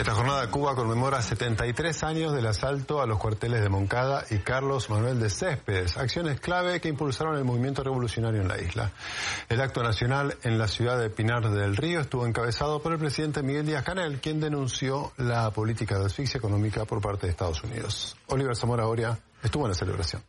Esta jornada Cuba conmemora 73 años del asalto a los cuarteles de Moncada y Carlos Manuel de Céspedes, acciones clave que impulsaron el movimiento revolucionario en la isla. El acto nacional en la ciudad de Pinar del Río estuvo encabezado por el presidente Miguel Díaz-Canel, quien denunció la política de asfixia económica por parte de Estados Unidos. Oliver Zamora Oria estuvo en la celebración.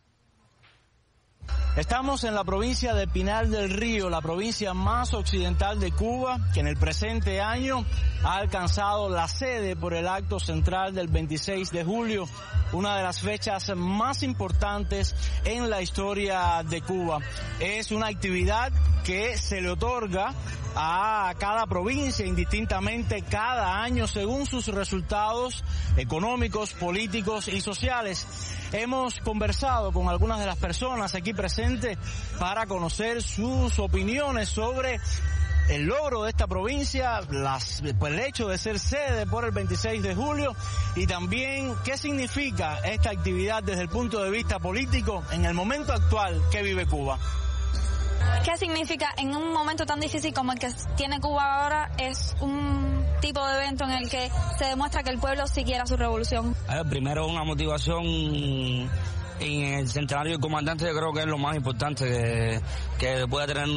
Estamos en la provincia de Pinar del Río, la provincia más occidental de Cuba, que en el presente año ha alcanzado la sede por el acto central del 26 de julio, una de las fechas más importantes en la historia de Cuba. Es una actividad que se le otorga a cada provincia indistintamente cada año según sus resultados económicos, políticos y sociales. Hemos conversado con algunas de las personas aquí presentes para conocer sus opiniones sobre el logro de esta provincia, el hecho de ser sede por el 26 de julio y también qué significa esta actividad desde el punto de vista político en el momento actual que vive Cuba. ¿Qué significa en un momento tan difícil como el que tiene Cuba ahora? Es un tipo de evento en el que se demuestra que el pueblo sí quiere su revolución. Primero, una motivación en el centenario del comandante. Yo creo que es lo más importante que puede tener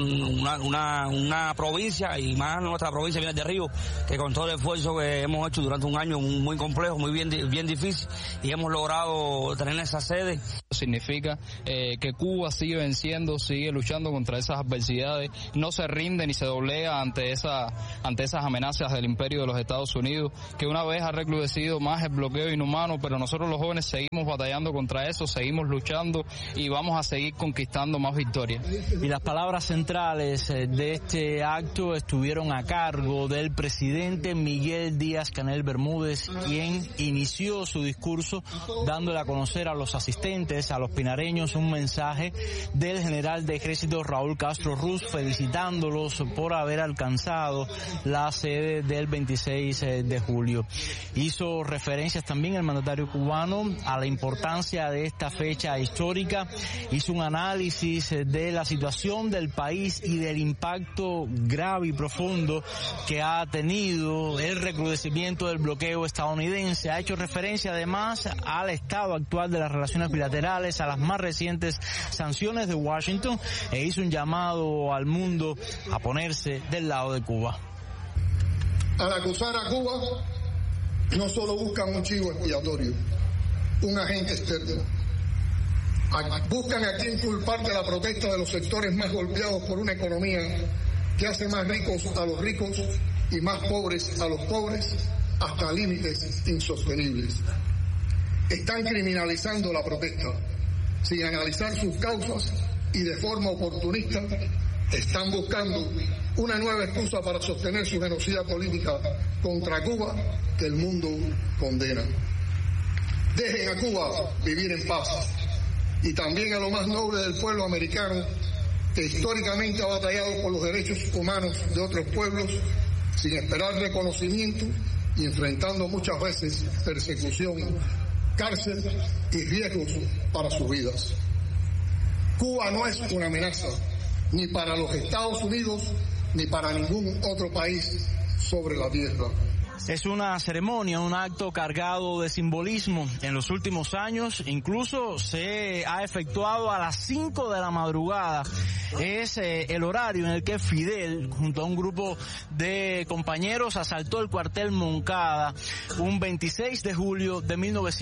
una provincia, y más nuestra provincia Pinar del Río, que con todo el esfuerzo que hemos hecho durante un año muy complejo, muy bien difícil, y hemos logrado tener esa sede. Significa que Cuba sigue venciendo, sigue luchando contra esas adversidades, no se rinde ni se doblega ante esas amenazas del imperio de los Estados Unidos, que una vez ha recrudecido más el bloqueo inhumano, pero nosotros los jóvenes seguimos batallando contra eso, seguimos luchando y vamos a seguir conquistando más victorias. Y las palabras centrales de este acto estuvieron a cargo del presidente Miguel Díaz-Canel Bermúdez, quien inició su discurso dándole a conocer a los asistentes, a los pinareños, un mensaje del general de ejército Raúl Castro Ruz, felicitándolos por haber alcanzado la sede del 26 de julio. Hizo referencias también el mandatario cubano a la importancia de esta fecha histórica, hizo un análisis de la situación del país y del impacto grave y profundo que ha tenido el recrudecimiento del bloqueo estadounidense. Ha hecho referencia además al estado actual de las relaciones bilaterales, a las más recientes sanciones de Washington, e hizo un llamado al mundo a ponerse del lado de Cuba. Al acusar a Cuba, no solo buscan un chivo expiatorio, un agente externo. Buscan a quien culpar de la protesta de los sectores más golpeados por una economía que hace más ricos a los ricos y más pobres a los pobres hasta límites insostenibles. Están criminalizando la protesta sin analizar sus causas y de forma oportunista están buscando una nueva excusa para sostener su genocida política contra Cuba que el mundo condena. Dejen a Cuba vivir en paz. Y también a lo más noble del pueblo americano, que históricamente ha batallado por los derechos humanos de otros pueblos, sin esperar reconocimiento y enfrentando muchas veces persecución, cárcel y riesgos para sus vidas. Cuba no es una amenaza, ni para los Estados Unidos, ni para ningún otro país sobre la tierra. Es una ceremonia, un acto cargado de simbolismo. En los últimos años incluso se ha efectuado a las 5 de la madrugada. Es el horario en el que Fidel, junto a un grupo de compañeros, asaltó el cuartel Moncada un 26 de julio de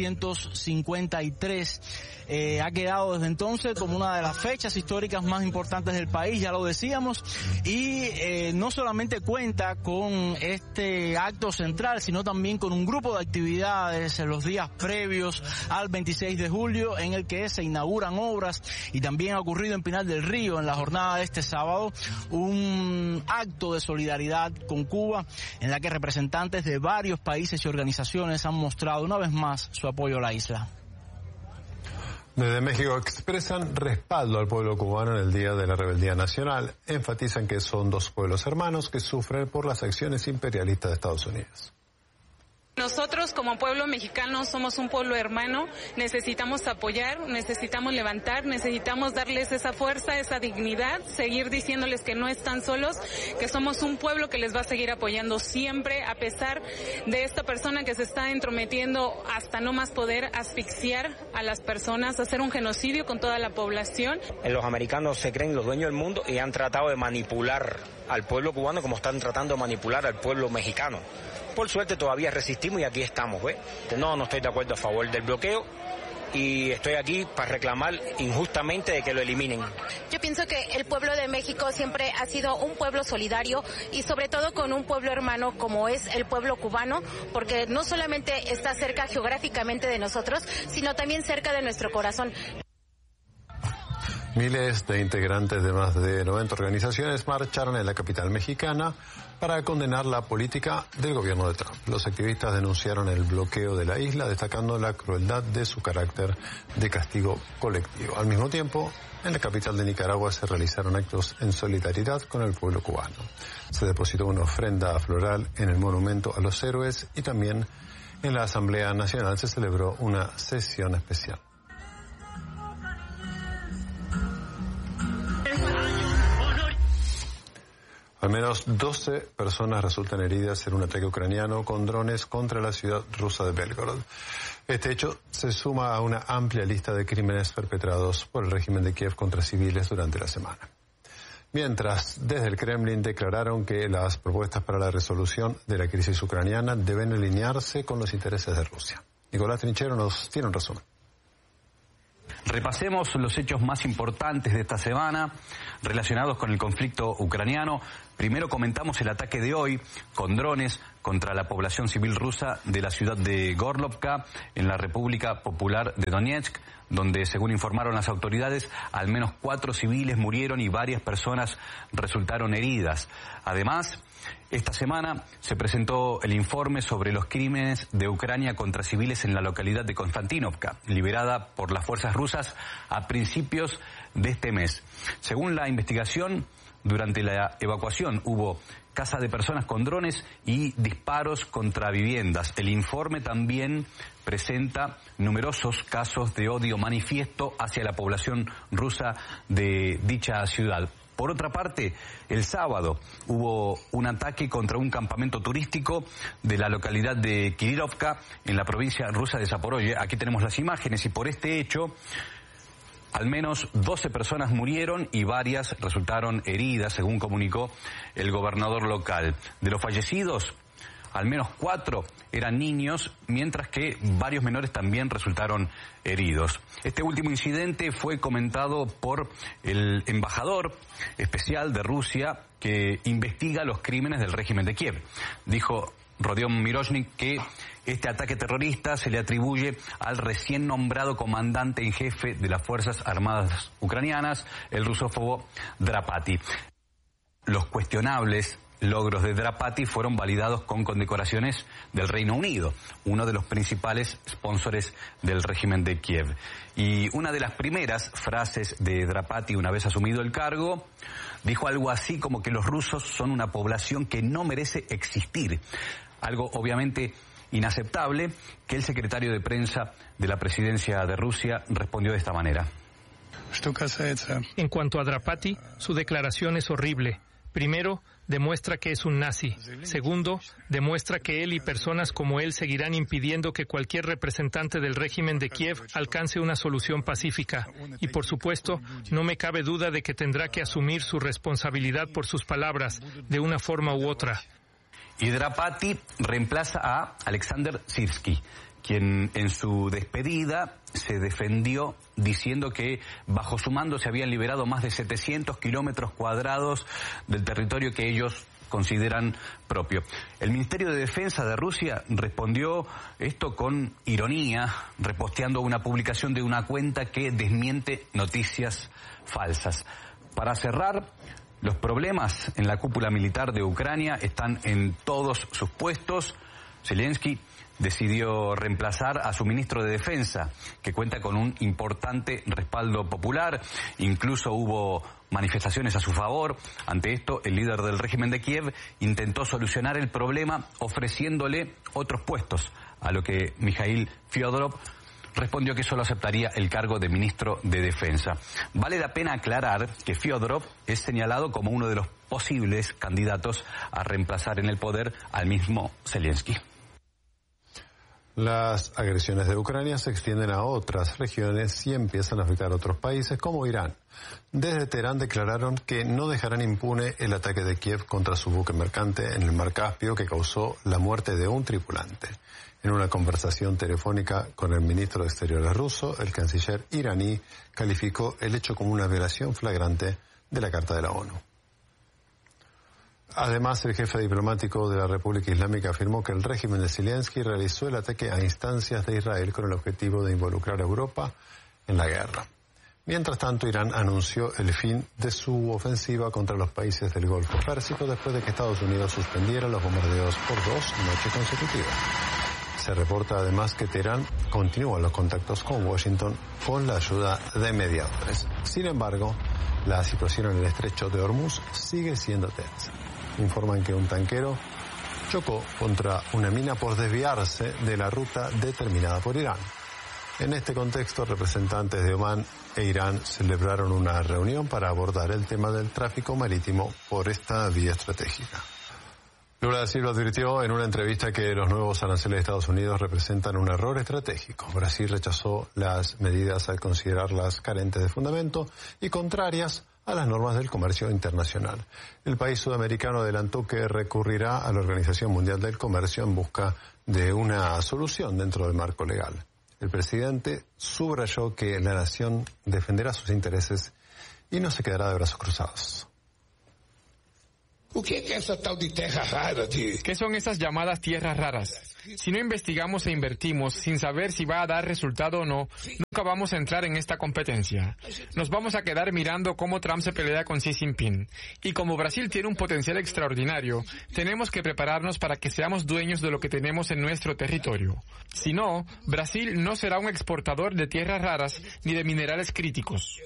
1953. Ha quedado desde entonces como una de las fechas históricas más importantes del país, ya lo decíamos, y no solamente cuenta con este acto central, sino también con un grupo de actividades en los días previos al 26 de julio en el que se inauguran obras, y también ha ocurrido en Pinar del Río en la jornada de este sábado un acto de solidaridad con Cuba en la que representantes de varios países y organizaciones han mostrado una vez más su apoyo a la isla. Desde México expresan respaldo al pueblo cubano en el Día de la Rebeldía Nacional. Enfatizan que son dos pueblos hermanos que sufren por las acciones imperialistas de Estados Unidos. Nosotros como pueblo mexicano somos un pueblo hermano, necesitamos apoyar, necesitamos levantar, necesitamos darles esa fuerza, esa dignidad, seguir diciéndoles que no están solos, que somos un pueblo que les va a seguir apoyando siempre, a pesar de esta persona que se está entrometiendo hasta no más poder, asfixiar a las personas, hacer un genocidio con toda la población. Los americanos se creen los dueños del mundo y han tratado de manipular al pueblo cubano como están tratando de manipular al pueblo mexicano. Por suerte todavía resistimos y aquí estamos, ¿ves? No estoy de acuerdo a favor del bloqueo y estoy aquí para reclamar injustamente de que lo eliminen. Yo pienso que el pueblo de México siempre ha sido un pueblo solidario y sobre todo con un pueblo hermano como es el pueblo cubano, porque no solamente está cerca geográficamente de nosotros, sino también cerca de nuestro corazón. Miles de integrantes de más de 90 organizaciones marcharon en la capital mexicana para condenar la política del gobierno de Trump. Los activistas denunciaron el bloqueo de la isla, destacando la crueldad de su carácter de castigo colectivo. Al mismo tiempo, en la capital de Nicaragua se realizaron actos en solidaridad con el pueblo cubano. Se depositó una ofrenda floral en el monumento a los héroes y también en la Asamblea Nacional se celebró una sesión especial. Al menos 12 personas resultan heridas en un ataque ucraniano con drones contra la ciudad rusa de Belgorod. Este hecho se suma a una amplia lista de crímenes perpetrados por el régimen de Kiev contra civiles durante la semana. Mientras, desde el Kremlin declararon que las propuestas para la resolución de la crisis ucraniana deben alinearse con los intereses de Rusia. Nicolás Trinchero nos tiene un resumen. Repasemos los hechos más importantes de esta semana relacionados con el conflicto ucraniano. Primero comentamos el ataque de hoy con drones contra la población civil rusa de la ciudad de Gorlovka, en la República Popular de Donetsk, donde, según informaron las autoridades, al menos 4 civiles murieron y varias personas resultaron heridas. Además, esta semana se presentó el informe sobre los crímenes de Ucrania contra civiles en la localidad de Konstantinovka, liberada por las fuerzas rusas a principios de este mes. Según la investigación, durante la evacuación hubo caza de personas con drones y disparos contra viviendas. El informe también presenta numerosos casos de odio manifiesto hacia la población rusa de dicha ciudad. Por otra parte, el sábado hubo un ataque contra un campamento turístico de la localidad de Kirillovka, en la provincia rusa de Zaporozhye. Aquí tenemos las imágenes y por este hecho, al menos 12 personas murieron y varias resultaron heridas, según comunicó el gobernador local. De los fallecidos, al menos 4 eran niños, mientras que varios menores también resultaron heridos. Este último incidente fue comentado por el embajador especial de Rusia que investiga los crímenes del régimen de Kiev. Dijo Rodion Miroshnik que este ataque terrorista se le atribuye al recién nombrado comandante en jefe de las Fuerzas Armadas ucranianas, el rusófobo Drapati. Los cuestionables logros de Drapati fueron validados con condecoraciones del Reino Unido, uno de los principales sponsores del régimen de Kiev. Y una de las primeras frases de Drapati, una vez asumido el cargo, dijo algo así como que los rusos son una población que no merece existir. Algo obviamente inaceptable, que el secretario de prensa de la presidencia de Rusia respondió de esta manera. En cuanto a Drapati, su declaración es horrible. Primero, demuestra que es un nazi. Segundo, demuestra que él y personas como él seguirán impidiendo que cualquier representante del régimen de Kiev alcance una solución pacífica. Y por supuesto, no me cabe duda de que tendrá que asumir su responsabilidad por sus palabras, de una forma u otra. Y Drapati reemplaza a Alexander Sirsky, quien en su despedida se defendió diciendo que bajo su mando se habían liberado más de 700 kilómetros cuadrados del territorio que ellos consideran propio. El Ministerio de Defensa de Rusia respondió esto con ironía, reposteando una publicación de una cuenta que desmiente noticias falsas. Para cerrar, los problemas en la cúpula militar de Ucrania están en todos sus puestos. Zelensky decidió reemplazar a su ministro de Defensa, que cuenta con un importante respaldo popular. Incluso hubo manifestaciones a su favor. Ante esto, el líder del régimen de Kiev intentó solucionar el problema ofreciéndole otros puestos, a lo que Mikhail Fyodorov respondió que solo aceptaría el cargo de ministro de Defensa. Vale la pena aclarar que Fyodorov es señalado como uno de los posibles candidatos a reemplazar en el poder al mismo Zelensky. Las agresiones de Ucrania se extienden a otras regiones y empiezan a afectar a otros países como Irán. Desde Teherán declararon que no dejarán impune el ataque de Kiev contra su buque mercante en el Mar Caspio que causó la muerte de un tripulante. En una conversación telefónica con el ministro de Exteriores ruso, el canciller iraní calificó el hecho como una violación flagrante de la Carta de la ONU. Además, el jefe diplomático de la República Islámica afirmó que el régimen de Zelensky realizó el ataque a instancias de Israel con el objetivo de involucrar a Europa en la guerra. Mientras tanto, Irán anunció el fin de su ofensiva contra los países del Golfo Pérsico después de que Estados Unidos suspendiera los bombardeos por 2 noches consecutivas. Se reporta además que Teherán continúa los contactos con Washington con la ayuda de mediadores. Sin embargo, la situación en el estrecho de Hormuz sigue siendo tensa. Informan que un tanquero chocó contra una mina por desviarse de la ruta determinada por Irán. En este contexto, representantes de Omán e Irán celebraron una reunión para abordar el tema del tráfico marítimo por esta vía estratégica. Lula da Silva advirtió en una entrevista que los nuevos aranceles de Estados Unidos representan un error estratégico. Brasil rechazó las medidas al considerarlas carentes de fundamento y contrarias a las normas del comercio internacional. El país sudamericano adelantó que recurrirá a la Organización Mundial del Comercio en busca de una solución dentro del marco legal. El presidente subrayó que la nación defenderá sus intereses y no se quedará de brazos cruzados. ¿Qué son esas llamadas tierras raras? Si no investigamos e invertimos sin saber si va a dar resultado o no, nunca vamos a entrar en esta competencia. Nos vamos a quedar mirando cómo Trump se pelea con Xi Jinping. Y como Brasil tiene un potencial extraordinario, tenemos que prepararnos para que seamos dueños de lo que tenemos en nuestro territorio. Si no, Brasil no será un exportador de tierras raras ni de minerales críticos.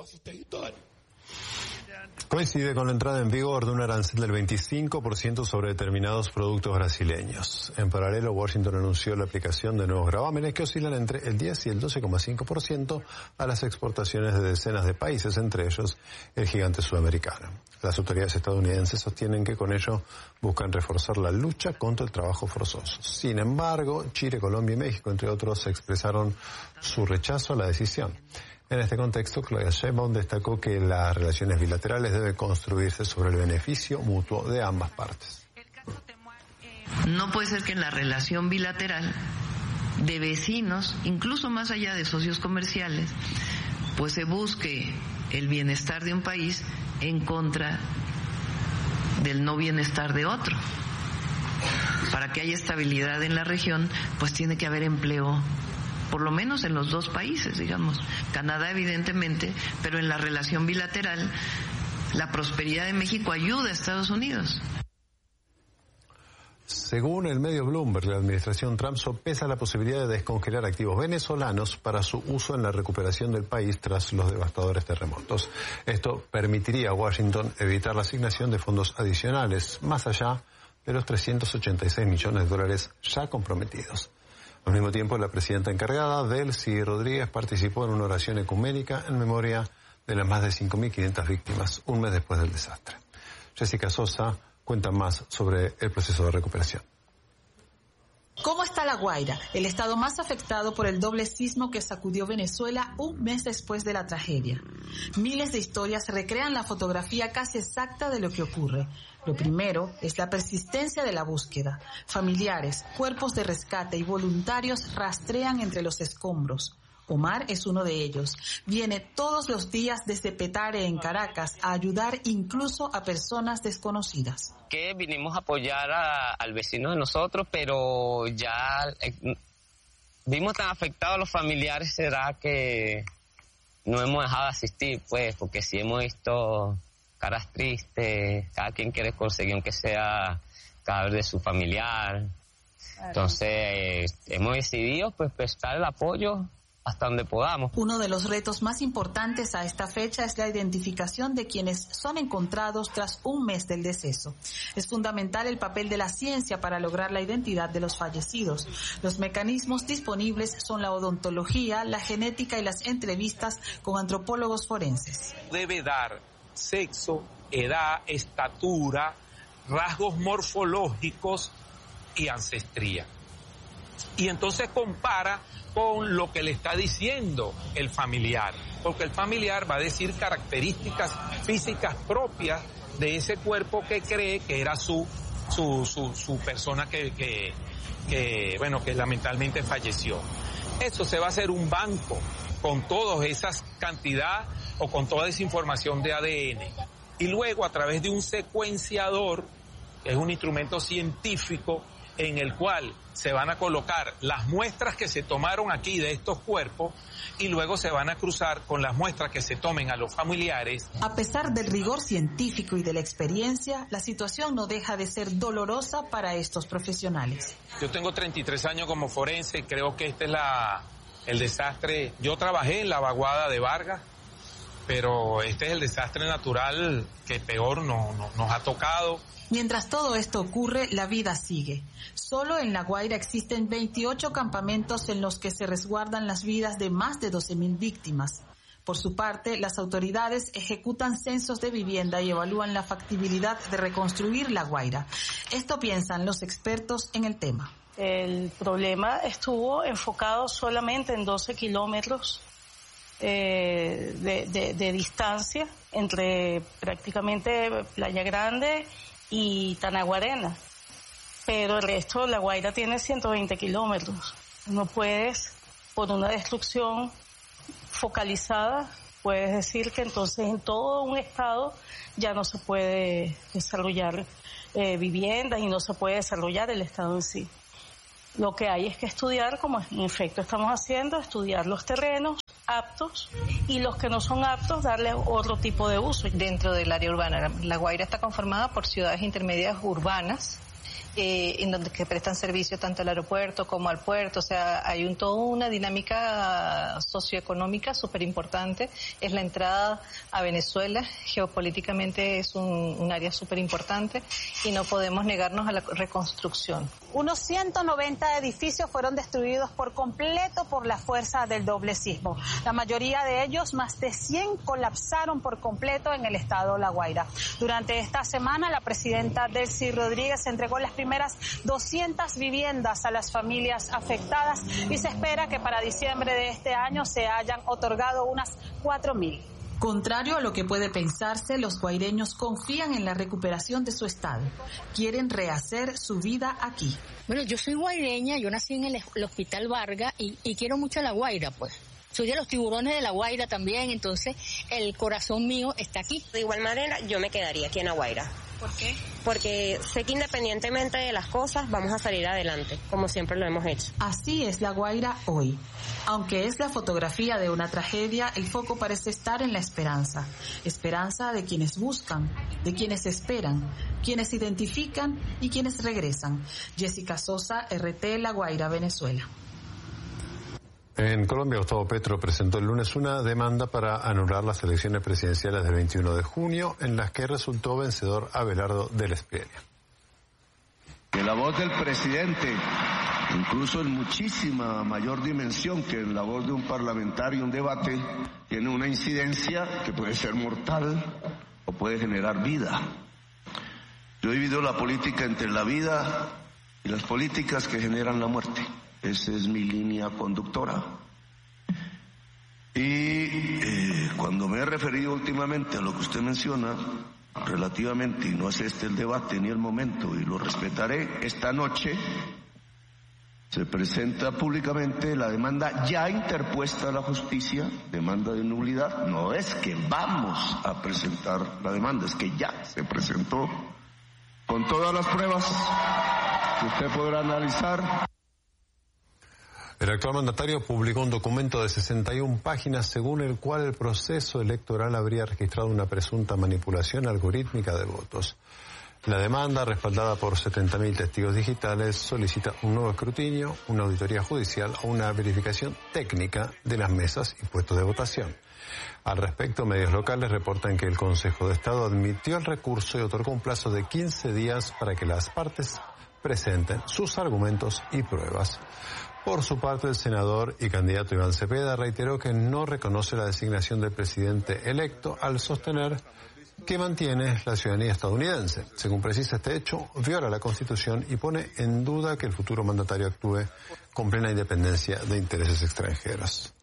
Coincide con la entrada en vigor de un arancel del 25% sobre determinados productos brasileños. En paralelo, Washington anunció la aplicación de nuevos gravámenes que oscilan entre el 10 y el 12,5% a las exportaciones de decenas de países, entre ellos el gigante sudamericano. Las autoridades estadounidenses sostienen que con ello buscan reforzar la lucha contra el trabajo forzoso. Sin embargo, Chile, Colombia y México, entre otros, expresaron su rechazo a la decisión. En este contexto, Claudia Sheinbaum destacó que las relaciones bilaterales deben construirse sobre el beneficio mutuo de ambas partes. No puede ser que en la relación bilateral de vecinos, incluso más allá de socios comerciales, pues se busque el bienestar de un país en contra del no bienestar de otro. Para que haya estabilidad en la región, pues tiene que haber empleo, por lo menos en los dos países, digamos. Canadá evidentemente, pero en la relación bilateral, la prosperidad de México ayuda a Estados Unidos. Según el medio Bloomberg, la administración Trump sopesa la posibilidad de descongelar activos venezolanos para su uso en la recuperación del país tras los devastadores terremotos. Esto permitiría a Washington evitar la asignación de fondos adicionales, más allá de los $386 millones ya comprometidos. Al mismo tiempo, la presidenta encargada, Delcy Rodríguez, participó en una oración ecuménica en memoria de las más de 5.500 víctimas, un mes después del desastre. Jessica Sosa cuenta más sobre el proceso de recuperación. ¿Cómo está La Guaira, el estado más afectado por el doble sismo que sacudió Venezuela un mes después de la tragedia? Miles de historias recrean la fotografía casi exacta de lo que ocurre. Lo primero es la persistencia de la búsqueda. Familiares, cuerpos de rescate y voluntarios rastrean entre los escombros. Omar es uno de ellos. Viene todos los días desde Petare en Caracas a ayudar incluso a personas desconocidas. Que vinimos a apoyar al vecino de nosotros, pero ya vimos tan afectados a los familiares, será que no hemos dejado de asistir, pues, porque sí hemos visto caras tristes, cada quien quiere conseguir aunque sea cadáver de su familiar, Entonces, hemos decidido pues prestar el apoyo hasta donde podamos. Uno de los retos más importantes a esta fecha es la identificación de quienes son encontrados tras un mes del deceso. Es fundamental el papel de la ciencia para lograr la identidad de los fallecidos. Los mecanismos disponibles son la odontología, la genética y las entrevistas con antropólogos forenses. Debe dar sexo, edad, estatura, rasgos morfológicos y ancestría. Y entonces compara con lo que le está diciendo el familiar, porque el familiar va a decir características físicas propias de ese cuerpo que cree que era su persona que lamentablemente falleció. Eso se va a hacer un banco con todas esas cantidades o con toda esa información de ADN. Y luego a través de un secuenciador, que es un instrumento científico en el cual se van a colocar las muestras que se tomaron aquí de estos cuerpos y luego se van a cruzar con las muestras que se tomen a los familiares. A pesar del rigor científico y de la experiencia, la situación no deja de ser dolorosa para estos profesionales. Yo tengo 33 años como forense y creo que este es el desastre. Yo trabajé en la vaguada de Vargas, pero este es el desastre natural que peor nos ha tocado. Mientras todo esto ocurre, la vida sigue. Solo en La Guaira existen 28 campamentos en los que se resguardan las vidas de más de 12.000 víctimas. Por su parte, las autoridades ejecutan censos de vivienda y evalúan la factibilidad de reconstruir La Guaira. Esto piensan los expertos en el tema. El problema estuvo enfocado solamente en 12 kilómetros de distancia entre prácticamente Playa Grande y Tanaguarena, pero el resto, La Guaira tiene 120 kilómetros. No puedes, por una destrucción focalizada, puedes decir que entonces en todo un estado ya no se puede desarrollar viviendas y no se puede desarrollar el estado en sí. Lo que hay es que estudiar, como en efecto estamos haciendo, estudiar los terrenos aptos y los que no son aptos darle otro tipo de uso. Dentro del área urbana, La Guaira está conformada por ciudades intermedias urbanas en donde que prestan servicio tanto al aeropuerto como al puerto, o sea, hay toda una dinámica socioeconómica súper importante, es la entrada a Venezuela, geopolíticamente es un área súper importante y no podemos negarnos a la reconstrucción. Unos 190 edificios fueron destruidos por completo por la fuerza del doble sismo. La mayoría de ellos, más de 100, colapsaron por completo en el estado La Guaira. Durante esta semana, la presidenta Delcy Rodríguez entregó las primeras 200 viviendas a las familias afectadas y se espera que para diciembre de este año se hayan otorgado unas 4.000. Contrario a lo que puede pensarse, los guaireños confían en la recuperación de su estado. Quieren rehacer su vida aquí. Bueno, yo soy guaireña, yo nací en el Hospital Vargas y quiero mucho a La Guaira, pues. Soy de los tiburones de La Guaira también, entonces el corazón mío está aquí. De igual manera, yo me quedaría aquí en La Guaira. ¿Por qué? Porque sé que independientemente de las cosas, vamos a salir adelante, como siempre lo hemos hecho. Así es La Guaira hoy. Aunque es la fotografía de una tragedia, el foco parece estar en la esperanza. Esperanza de quienes buscan, de quienes esperan, quienes identifican y quienes regresan. Jessica Sosa, RT La Guaira, Venezuela. En Colombia, Gustavo Petro presentó el lunes una demanda para anular las elecciones presidenciales del 21 de junio, en las que resultó vencedor Abelardo del Espriella. Que la voz del presidente, incluso en muchísima mayor dimensión que en la voz de un parlamentario, un debate, tiene una incidencia que puede ser mortal o puede generar vida. Yo he dividido la política entre la vida y las políticas que generan la muerte. Esa es mi línea conductora. Y cuando me he referido últimamente a lo que usted menciona, relativamente, y no es este el debate ni el momento, y lo respetaré, esta noche se presenta públicamente la demanda ya interpuesta a la justicia, demanda de nulidad. No es que vamos a presentar la demanda, es que ya se presentó con todas las pruebas que usted podrá analizar. El actual mandatario publicó un documento de 61 páginas según el cual el proceso electoral habría registrado una presunta manipulación algorítmica de votos. La demanda, respaldada por 70.000 testigos digitales, solicita un nuevo escrutinio, una auditoría judicial o una verificación técnica de las mesas y puestos de votación. Al respecto, medios locales reportan que el Consejo de Estado admitió el recurso y otorgó un plazo de 15 días para que las partes presenten sus argumentos y pruebas. Por su parte, el senador y candidato Iván Cepeda reiteró que no reconoce la designación del presidente electo al sostener que mantiene la ciudadanía estadounidense. Según precisa, este hecho viola la Constitución y pone en duda que el futuro mandatario actúe con plena independencia de intereses extranjeros.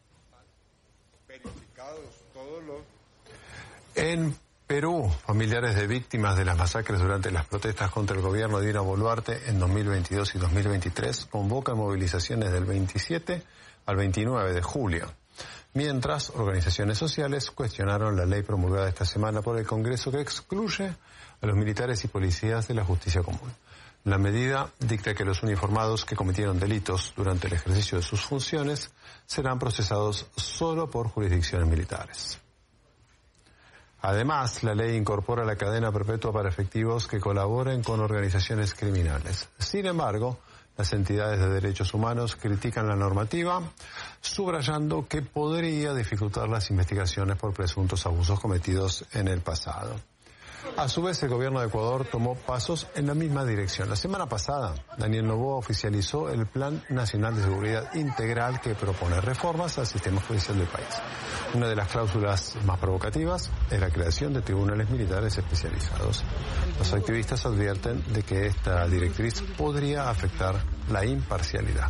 En Perú, familiares de víctimas de las masacres durante las protestas contra el gobierno de Dina Boluarte en 2022 y 2023 convocan movilizaciones del 27 al 29 de julio. Mientras, organizaciones sociales cuestionaron la ley promulgada esta semana por el Congreso que excluye a los militares y policías de la justicia común. La medida dicta que los uniformados que cometieron delitos durante el ejercicio de sus funciones serán procesados solo por jurisdicciones militares. Además, la ley incorpora la cadena perpetua para efectivos que colaboren con organizaciones criminales. Sin embargo, las entidades de derechos humanos critican la normativa, subrayando que podría dificultar las investigaciones por presuntos abusos cometidos en el pasado. A su vez, el gobierno de Ecuador tomó pasos en la misma dirección. La semana pasada, Daniel Noboa oficializó el Plan Nacional de Seguridad Integral que propone reformas al sistema judicial del país. Una de las cláusulas más provocativas es la creación de tribunales militares especializados. Los activistas advierten de que esta directriz podría afectar la imparcialidad.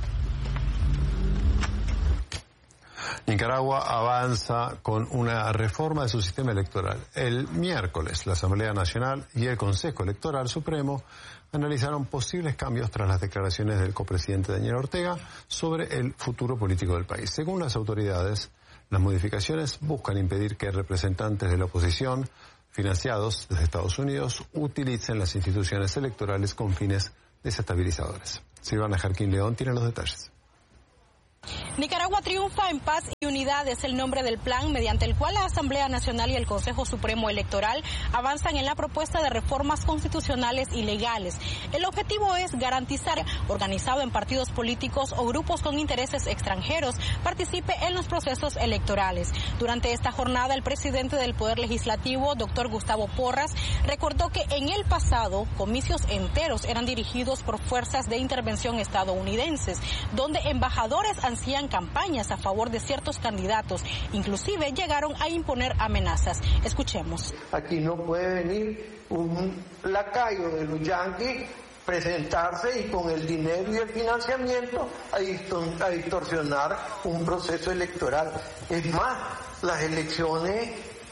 Nicaragua avanza con una reforma de su sistema electoral. El miércoles, la Asamblea Nacional y el Consejo Electoral Supremo analizaron posibles cambios tras las declaraciones del copresidente Daniel Ortega sobre el futuro político del país. Según las autoridades, las modificaciones buscan impedir que representantes de la oposición, financiados desde Estados Unidos, utilicen las instituciones electorales con fines desestabilizadores. Silvana Jarquín León tiene los detalles. Nicaragua triunfa en paz y unidad es el nombre del plan mediante el cual la Asamblea Nacional y el Consejo Supremo Electoral avanzan en la propuesta de reformas constitucionales y legales. El objetivo es garantizar organizado en partidos políticos o grupos con intereses extranjeros participe en los procesos electorales. Durante esta jornada, el presidente del Poder Legislativo, doctor Gustavo Porras, recordó que en el pasado comicios enteros eran dirigidos por fuerzas de intervención estadounidenses, donde embajadores hacían campañas a favor de ciertos candidatos, inclusive llegaron a imponer amenazas. Escuchemos. Aquí no puede venir un lacayo de los yanquis presentarse y con el dinero y el financiamiento a distorsionar un proceso electoral. Es más, las elecciones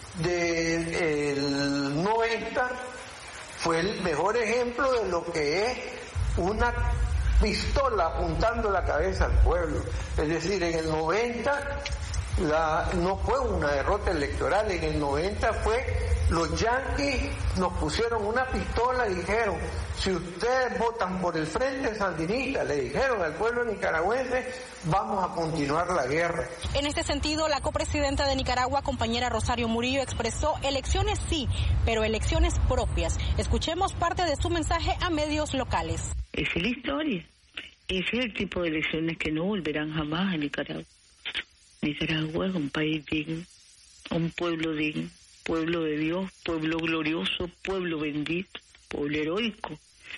del 90 fue el mejor ejemplo de lo que es una pistola apuntando la cabeza al pueblo. Es decir, en el 90 no fue una derrota electoral, en el 90 fue los yanquis nos pusieron una pistola y dijeron, si ustedes votan por el Frente Sandinista, le dijeron al pueblo nicaragüense, vamos a continuar la guerra. En este sentido, la copresidenta de Nicaragua, compañera Rosario Murillo, expresó elecciones sí, pero elecciones propias. Escuchemos parte de su mensaje a medios locales. Esa es la historia. Ese es el tipo de elecciones que no volverán jamás a Nicaragua. Nicaragua es un país digno, un pueblo digno, pueblo de Dios, pueblo glorioso, pueblo bendito, pueblo heroico.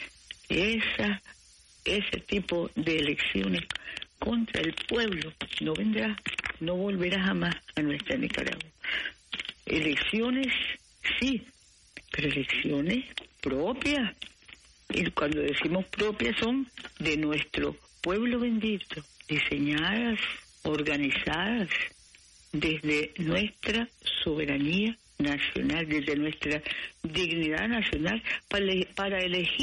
Ese tipo de elecciones contra el pueblo no vendrá, no volverá jamás a nuestra Nicaragua. Elecciones sí, pero elecciones propias. Y cuando decimos propias son de nuestro pueblo bendito, diseñadas, organizadas desde nuestra soberanía nacional, desde nuestra dignidad nacional, para elegir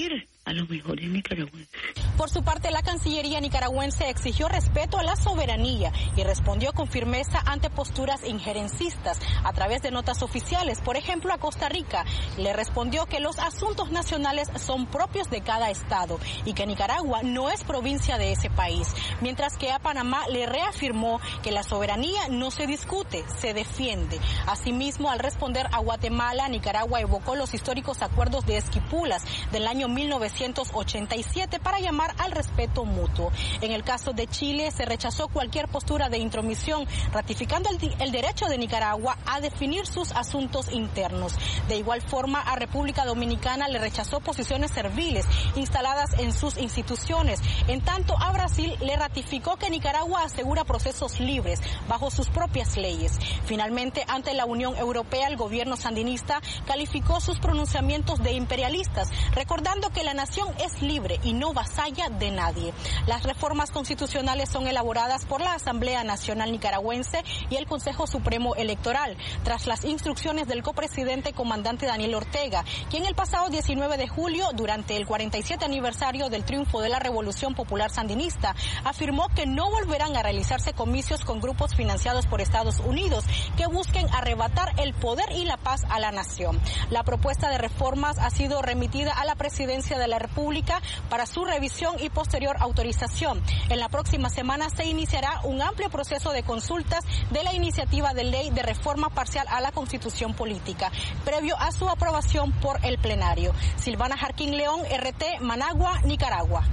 a los mejores nicaragüenses. Por su parte, la Cancillería nicaragüense exigió respeto a la soberanía y respondió con firmeza ante posturas injerencistas a través de notas oficiales. Por ejemplo, a Costa Rica le respondió que los asuntos nacionales son propios de cada estado y que Nicaragua no es provincia de ese país, mientras que a Panamá le reafirmó que la soberanía no se discute, se defiende. Asimismo, al responder a Guatemala, Nicaragua evocó los históricos acuerdos de Esquipulas del año 1987 para llamar al respeto mutuo. En el caso de Chile, se rechazó cualquier postura de intromisión, ratificando el derecho de Nicaragua a definir sus asuntos internos. De igual forma, a República Dominicana le rechazó posiciones serviles instaladas en sus instituciones. En tanto, a Brasil le ratificó que Nicaragua asegura procesos libres bajo sus propias leyes. Finalmente, ante la Unión Europea, el gobierno sandinista calificó sus pronunciamientos de imperialistas, recordando que la nación es libre y no vasalla de nadie. Las reformas constitucionales son elaboradas por la Asamblea Nacional Nicaragüense y el Consejo Supremo Electoral, tras las instrucciones del copresidente comandante Daniel Ortega, quien el pasado 19 de julio, durante el 47 aniversario del triunfo de la Revolución Popular Sandinista, afirmó que no volverán a realizarse comicios con grupos financiados por Estados Unidos que busquen arrebatar el poder y la paz a la nación. La propuesta de reformas ha sido remitida a la Presidencia de la República para su revisión y posterior autorización. En la próxima semana se iniciará un amplio proceso de consultas de la iniciativa de ley de reforma parcial a la Constitución Política, previo a su aprobación por el plenario. Silvana Jarquín León, RT, Managua, Nicaragua.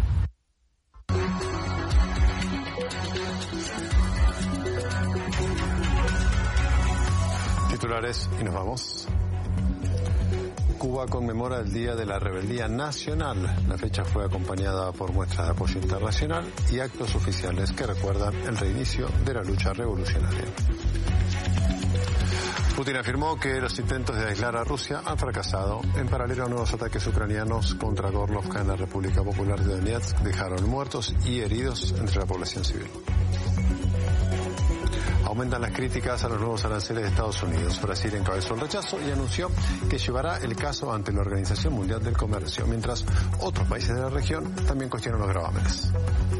Titulares y nos vamos. Cuba conmemora el Día de la Rebeldía Nacional. La fecha fue acompañada por muestras de apoyo internacional y actos oficiales que recuerdan el reinicio de la lucha revolucionaria. Putin afirmó que los intentos de aislar a Rusia han fracasado. En paralelo a nuevos ataques ucranianos contra Gorlovka en la República Popular de Donetsk dejaron muertos y heridos entre la población civil. Aumentan las críticas a los nuevos aranceles de Estados Unidos. Brasil encabezó el rechazo y anunció que llevará el caso ante la Organización Mundial del Comercio, mientras otros países de la región también cuestionan los gravámenes.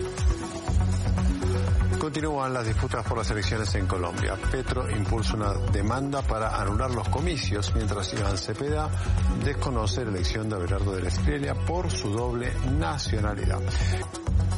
Continúan las disputas por las elecciones en Colombia. Petro impulsa una demanda para anular los comicios, mientras Iván Cepeda desconoce la elección de Abelardo de la Espriella por su doble nacionalidad.